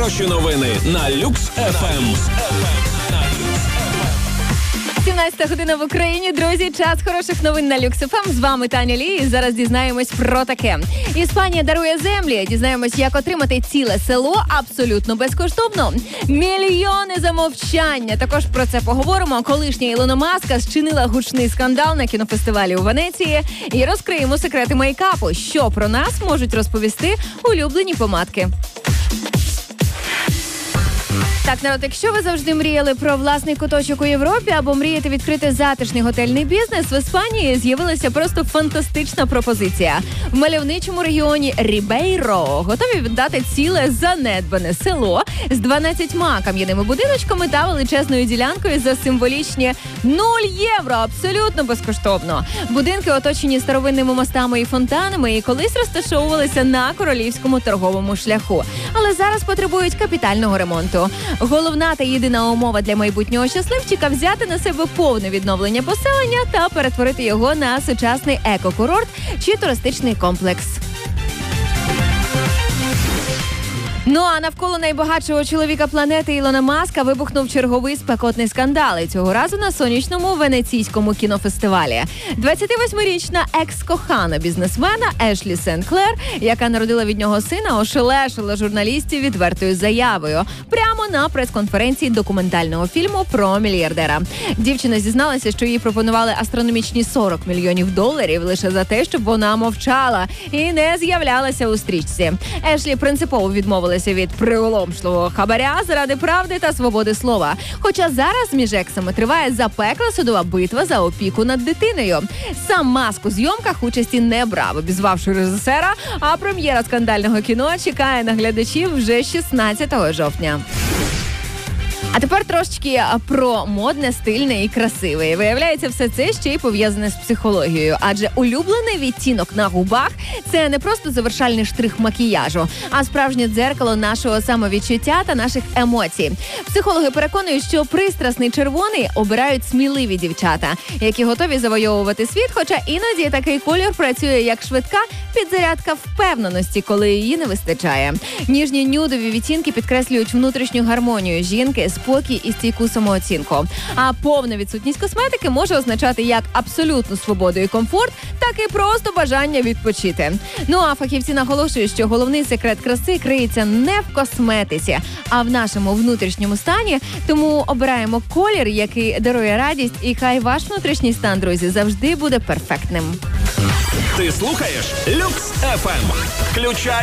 Хороші новини на Люкс ФМ. 17 година в Україні. Друзі, час хороших новин на Люкс ФМ. З вами Таня Лі. І зараз дізнаємось про таке. Іспанія дарує землі. Дізнаємось, як отримати ціле село абсолютно безкоштовно. Мільйони за мовчання. Також про це поговоримо. Колишня Ілона Маска зчинила гучний скандал на кінофестивалі у Венеції. І розкриємо секрети мейкапу. Що про нас можуть розповісти улюблені помадки. Так, народ, якщо ви завжди мріяли про власний куточок у Європі або мрієте відкрити затишний готельний бізнес, в Іспанії з'явилася просто фантастична пропозиція. В мальовничому регіоні Рібейро готові віддати ціле занедбане село з 12 кам'яними будиночками та величезною ділянкою за символічні 0 євро, абсолютно безкоштовно. Будинки оточені старовинними мостами і фонтанами і колись розташовувалися на королівському торговому шляху. Але зараз потребують капітального ремонту. Головна та єдина умова для майбутнього щасливчика – взяти на себе повне відновлення поселення та перетворити його на сучасний екокурорт чи туристичний комплекс. Ну а навколо найбагатшого чоловіка планети Ілона Маска вибухнув черговий спекотний скандал. І цього разу на сонячному венеційському кінофестивалі. 28-річна екс-кохана бізнесмена Ешлі Сен-Клер, яка народила від нього сина, ошелешила журналістів відвертою заявою прямо на прес-конференції документального фільму про мільярдера. Дівчина зізналася, що їй пропонували астрономічні $40 мільйонів лише за те, щоб вона мовчала і не з'являлася у стрічці. Ешлі принципово відмовилася від приголомшливого хабаря заради правди та свободи слова. Хоча зараз між ексами триває запекла судова битва за опіку над дитиною. Сам Маск у зйомках участі не брав, обізвавши режисера, а прем'єра скандального кіно чекає на глядачів вже 16 жовтня. А тепер трошечки про модне, стильне і красиве. Виявляється, все це ще й пов'язане з психологією. Адже улюблений відтінок на губах – це не просто завершальний штрих макіяжу, а справжнє дзеркало нашого самовідчуття та наших емоцій. Психологи переконують, що пристрасний червоний обирають сміливі дівчата, які готові завойовувати світ, хоча іноді такий колір працює як швидка підзарядка впевненості, коли її не вистачає. Ніжні нюдові відтінки підкреслюють внутрішню гармонію жінки, спокій і стійку самооцінку. А повна відсутність косметики може означати як абсолютну свободу і комфорт, так і просто бажання відпочити. Ну а фахівці наголошують, що головний секрет краси криється не в косметиці, а в нашому внутрішньому стані. Тому обираємо колір, який дарує радість, і хай ваш внутрішній стан, друзі, завжди буде перфектним. Ти слухаєш Люкс ФМ. Включай